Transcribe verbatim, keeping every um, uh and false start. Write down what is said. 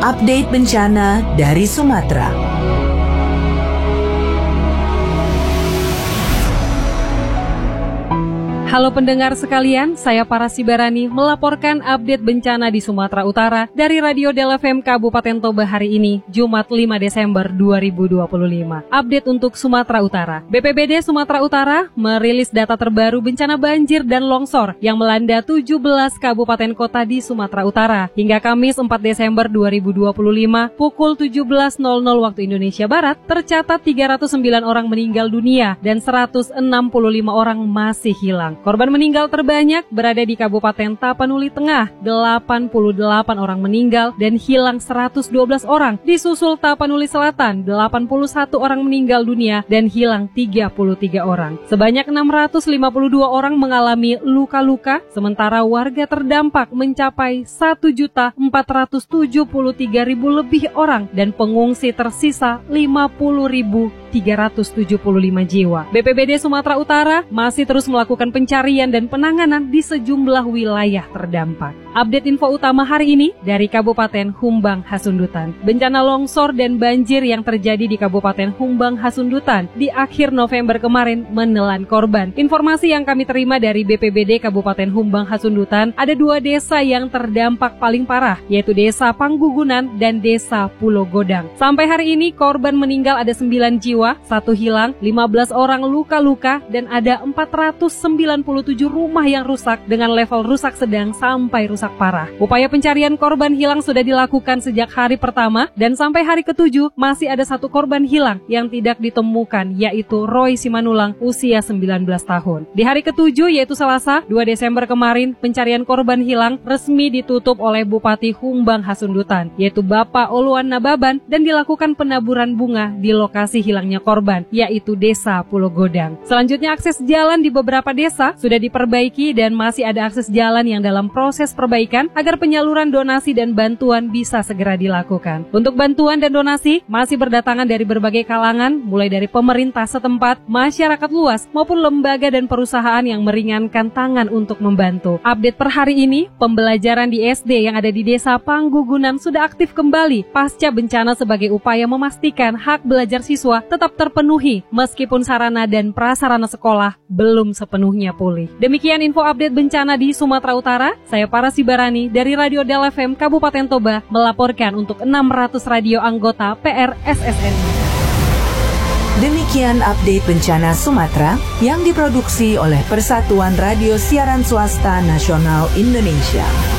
Update bencana dari Sumatera. Halo pendengar sekalian, saya Parasi Barani melaporkan update bencana di Sumatera Utara dari Radio Del F M Kabupaten Toba hari ini, Jumat lima Desember dua ribu dua puluh lima. Update untuk Sumatera Utara. B P B D Sumatera Utara merilis data terbaru bencana banjir dan longsor yang melanda tujuh belas kabupaten kota di Sumatera Utara. Hingga Kamis empat Desember dua ribu dua puluh lima, pukul tujuh belas waktu Indonesia Barat, tercatat tiga ratus sembilan orang meninggal dunia dan seratus enam puluh lima orang masih hilang. Korban meninggal terbanyak berada di Kabupaten Tapanuli Tengah, delapan puluh delapan orang meninggal dan hilang seratus dua belas orang. Disusul Tapanuli Selatan, delapan puluh satu orang meninggal dunia dan hilang tiga puluh tiga orang. Sebanyak enam ratus lima puluh dua orang mengalami luka-luka, sementara warga terdampak mencapai satu juta empat ratus tujuh puluh tiga ribu lebih orang dan pengungsi tersisa lima puluh ribu tiga ratus tujuh puluh lima jiwa. B P B D Sumatera Utara masih terus melakukan pencarian dan penanganan di sejumlah wilayah terdampak. Update info utama hari ini dari Kabupaten Humbang Hasundutan. Bencana longsor dan banjir yang terjadi di Kabupaten Humbang Hasundutan di akhir November kemarin menelan korban. Informasi yang kami terima dari B P B D Kabupaten Humbang Hasundutan, ada dua desa yang terdampak paling parah, yaitu Desa Panggugunan dan Desa Pulau Godang. Sampai hari ini korban meninggal ada sembilan jiwa, satu hilang, lima belas orang luka-luka, dan ada empat ratus sembilan puluh tujuh rumah yang rusak dengan level rusak sedang sampai rusak parah. Upaya pencarian korban hilang sudah dilakukan sejak hari pertama dan sampai hari ketujuh masih ada satu korban hilang yang tidak ditemukan, yaitu Roy Simanulang usia sembilan belas tahun. Di hari ketujuh yaitu Selasa dua Desember kemarin, pencarian korban hilang resmi ditutup oleh Bupati Humbang Hasundutan, yaitu Bapak Oluan Nababan, dan dilakukan penaburan bunga di lokasi hilangnya korban, yaitu Desa Pulau Godang. Selanjutnya akses jalan di beberapa desa sudah diperbaiki dan masih ada akses jalan yang dalam proses perbaikan agar penyaluran donasi dan bantuan bisa segera dilakukan. Untuk bantuan dan donasi masih berdatangan dari berbagai kalangan, mulai dari pemerintah setempat, masyarakat luas, maupun lembaga dan perusahaan yang meringankan tangan untuk membantu. Update per hari ini, pembelajaran di S D yang ada di Desa Panggugunan sudah aktif kembali pasca bencana sebagai upaya memastikan hak belajar siswa tetap terpenuhi meskipun sarana dan prasarana sekolah belum sepenuhnya pulih. Demikian info update bencana di Sumatera Utara. Saya Parasi Barani dari Radio Del F M Kabupaten Toba melaporkan untuk enam ratus radio anggota P R S S N I. Demikian update bencana Sumatera yang diproduksi oleh Persatuan Radio Siaran Swasta Nasional Indonesia.